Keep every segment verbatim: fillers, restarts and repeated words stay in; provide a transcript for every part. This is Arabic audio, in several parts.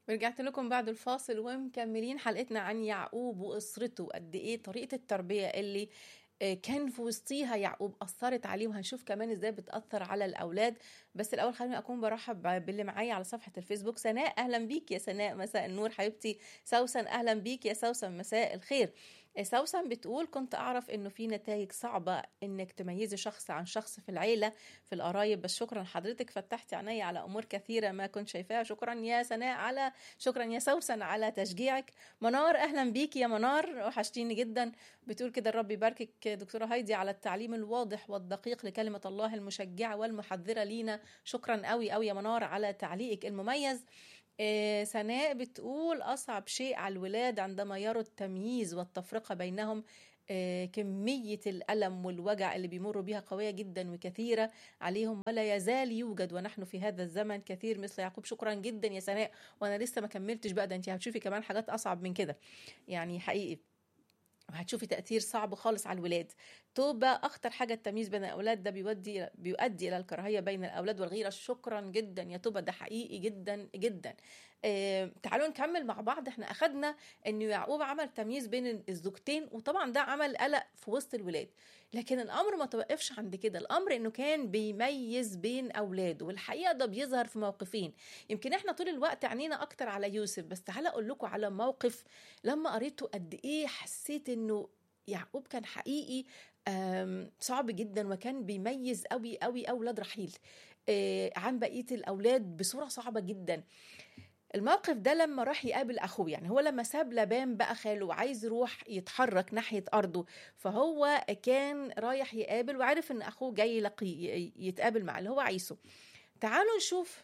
ورجعت لكم بعد الفاصل ومكملين حلقتنا عن يعقوب وأسرته، قد إيه طريقة التربية اللي آه، كان في وسطيها يعقوب أثرت عليه، وهنشوف كمان إزاي بتأثر على الأولاد. بس الأول خليني أكون برحب باللي معايا على صفحة الفيسبوك. سناء، أهلا بيك يا سناء، مساء النور حبيبتي. سوسن، أهلا بيك يا سوسن، مساء الخير. آه، سوسن بتقول كنت أعرف إنه في نتائج صعبة إنك تميزي شخص عن شخص في العيلة في القرايب، بس شكرا حضرتك فتحتي عيني على أمور كثيرة ما كنت شايفاها. شكرا يا سناء على شكرا يا سوسن على تشجيعك. منار، أهلا بيك يا منار، وحشتيني جدا. بتقول كده الرب يباركك دكتورة هايدي على التعليم الواضح والدقيق لكلمة الله المشجعة والمحذرة لينا. شكرا قوي قوي يا منار على تعليقك المميز. آه، سناء بتقول أصعب شيء على الولاد عندما يروا التمييز والتفرقة بينهم. آه، كمية الألم والوجع اللي بيمروا بيها قوية جدا وكثيرة عليهم، ولا يزال يوجد ونحن في هذا الزمن كثير مثل يعقوب. شكرا جدا يا سناء، وانا لسه ما كملتش بقى، ده انت هتشوفي كمان حاجات اصعب من كده يعني حقيقي، وهتشوفي تأثير صعب خالص على الولاد. توبة، أخطر حاجة التمييز بين الأولاد، ده بيودي بيؤدي إلى الكراهية بين الأولاد والغيرة. شكرا جدا يا توبة، ده حقيقي جدا جدا. آه، تعالوا نكمل مع بعض. احنا أخدنا إنه يعقوب عمل تمييز بين الزوجتين، وطبعا ده عمل قلق في وسط الولاد، لكن الأمر ما توقفش عند كده. الأمر إنه كان بيميز بين أولاده، والحقيقة ده بيظهر في موقفين. يمكن احنا طول الوقت عنينا أكتر على يوسف، بس تعالى أقول لكم على موقف لما قريته قد إيه حسيت إنه يعقوب كان حقيقي آم، صعب جدا، وكان بيميز قوي قوي أولاد رحيل آه، عن بقية الأولاد بصورة صعبة جدا. الموقف ده لما راح يقابل أخوه، يعني هو لما ساب لبان بقى خاله وعايز يروح يتحرك ناحية أرضه، فهو كان رايح يقابل وعارف إن أخوه جاي يلقي يتقابل معه اللي هو عيسو. تعالوا نشوف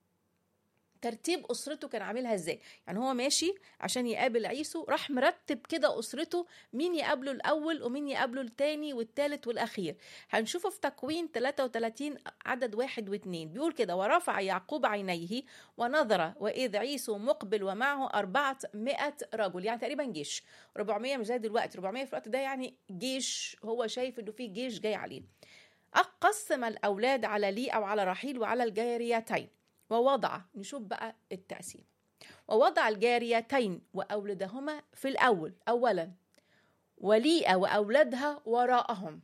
ترتيب أسرته كان عاملها ازاي. يعني هو ماشي عشان يقابل عيسو، راح مرتب كده أسرته، مين يقابله الأول ومين يقابله التاني والتالت والأخير. هنشوفه في تكوين ثلاثة وثلاثين عدد واحد واثنين، بيقول كده: ورفع يعقوب عينيه ونظر وإذ عيسو مقبل ومعه أربعة مئة رجل، يعني تقريبا جيش. أربعمية مش زي دلوقتي، أربعمية في الوقت ده يعني جيش، هو شايف إنه في جيش جاي عليه. قسم الأولاد على ليئة وعلى رحيل وعلى الجاريتين، ووضع، نشوف بقى التقسيم، ووضع الجاريتين وأولادهما في الأول أولا، وليئة وأولادها وراءهم،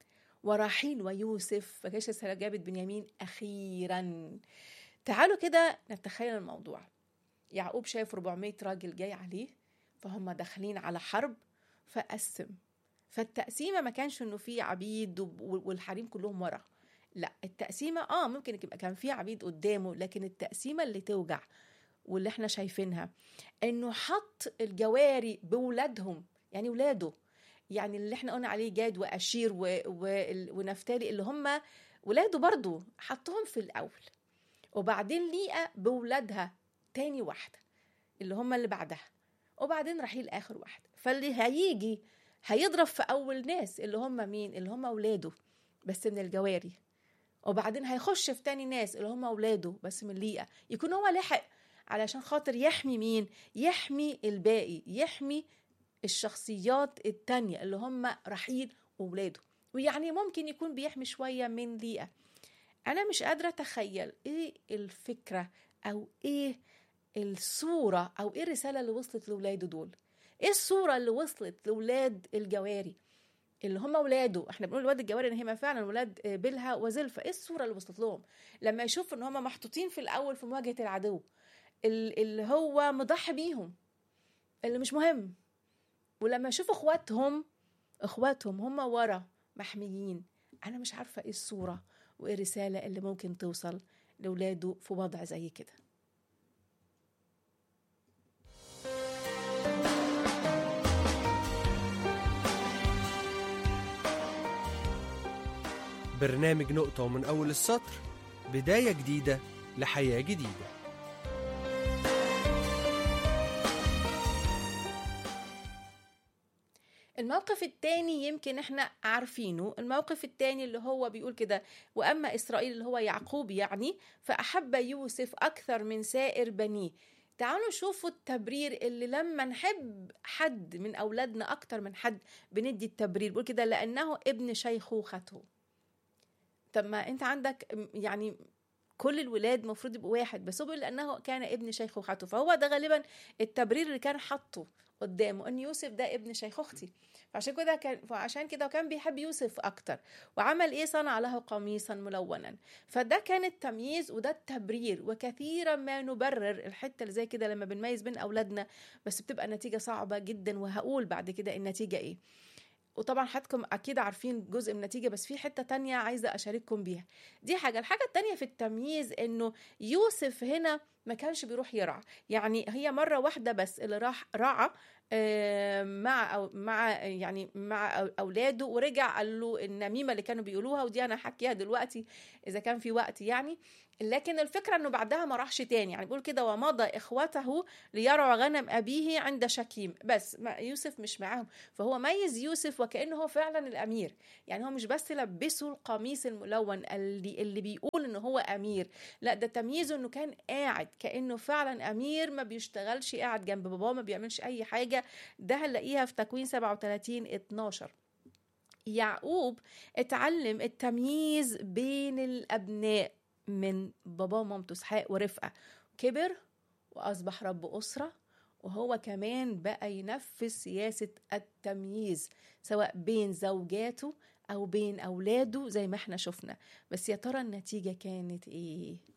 ورحيل ويوسف فكاش جابت بنيامين أخيرا. تعالوا كده نتخيل الموضوع. يعقوب شايف أربعمية راجل جاي عليه، فهم داخلين على حرب، فقسم. فالتقسيمة ما كانش انه في عبيد والحريم كلهم ورا، لا، التقسيمة اه ممكن يبقى كان في عبيد قدامه، لكن التقسيمة اللي توجع واللي احنا شايفينها انه حط الجواري بولادهم، يعني ولاده، يعني اللي احنا قلنا عليه جاد وأشير و... و... ونفتالي اللي هم ولاده برضو، حطهم في الأول، وبعدين ليئة بولادها تاني واحدة اللي هم اللي بعدها، وبعدين رحيل آخر واحدة. فاللي هيجي هيضرب في أول ناس اللي هم مين؟ اللي هم أولاده بس من الجواري، وبعدين هيخش في تاني ناس اللي هم أولاده بس من ليئة، يكون هو لحق علشان خاطر يحمي مين؟ يحمي الباقي، يحمي الشخصيات التانية اللي هم رحيل وولاده، ويعني ممكن يكون بيحمي شوية من ليئة. أنا مش قادرة أتخيل إيه الفكرة أو إيه الصورة أو إيه الرسالة اللي وصلت لولاده دول. إيه الصورة اللي وصلت لولاد الجواري اللي هم ولاده؟ احنا بنقول ولاد الجواري ان هم فعلا ولاد بلها وزلفة. ايه الصورة اللي وصلت لهم لما يشوفوا ان هم محطوطين في الاول في مواجهة العدو اللي هو مضحي بيهم، اللي مش مهم، ولما يشوفوا اخواتهم اخواتهم هم ورا محميين؟ انا مش عارفة ايه الصورة وايه الرسالة اللي ممكن توصل لولاده في وضع زي كده. برنامج نقطة ومن أول السطر، بداية جديدة لحياة جديدة. الموقف التاني يمكن احنا عارفينه، الموقف التاني اللي هو بيقول كده: وأما إسرائيل اللي هو يعقوب يعني فأحب يوسف أكثر من سائر بنيه. تعالوا شوفوا التبرير اللي لما نحب حد من أولادنا أكتر من حد بندي التبرير، بيقول كده: لأنه ابن شيخوخته. طب ما انت عندك يعني كل الولاد المفروض يبقوا واحد، بس هو لأنه كان ابن شيخوخته، فهو ده غالبا التبرير اللي كان حاطه قدامه، ان يوسف ده ابن شيخوختي. فعشان كده كان فعشان كده كان بيحب يوسف اكتر. وعمل ايه؟ صنع له قميصا ملونا. فده كان التمييز وده التبرير. وكثيرا ما نبرر الحته اللي زي كده لما بنميز بين اولادنا، بس بتبقى النتيجه صعبه جدا، وهقول بعد كده النتيجه ايه. وطبعا حضراتكم اكيد عارفين جزء من النتيجه، بس في حته تانية عايزه اشارككم بيها. دي حاجه. الحاجه التانية في التمييز انه يوسف هنا ما كانش بيروح يرعى. يعني هي مره واحده بس اللي راح رعى مع أو مع يعني مع اولاده، ورجع قال له النميمه اللي كانوا بيقولوها، ودي انا هحكيها دلوقتي اذا كان في وقت يعني. لكن الفكره انه بعدها ما راحش تاني. يعني بيقول كده ومضى اخوته ليرعى غنم ابيه عند شكيم، بس يوسف مش معاهم. فهو ميز يوسف وكانه هو فعلا الامير. يعني هو مش بس لبسه القميص الملون اللي اللي بيقول انه هو امير، لا ده تمييزه انه كان قاعد كانه فعلا امير، ما بيشتغلش، قاعد جنب باباه ما بيعملش اي حاجه. ده هنلاقيها في تكوين سبعة وثلاثين اتناشر. يعقوب اتعلم التمييز بين الابناء من باباه ومامته اسحاق ورفقه. كبر واصبح رب اسره، وهو كمان بقى ينفذ سياسه التمييز سواء بين زوجاته او بين اولاده زي ما احنا شفنا. بس يا ترى النتيجه كانت ايه؟